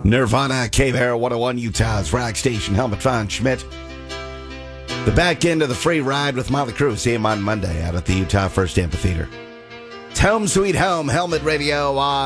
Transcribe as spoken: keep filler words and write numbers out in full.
Nirvana, Cave Air, one oh one Utah's Rock Station. Helmut von Schmidt. The back end of the free ride with Motley Crue. See him on Monday out at the Utah First Amphitheater. It's Home Sweet Home, Helmet Radio on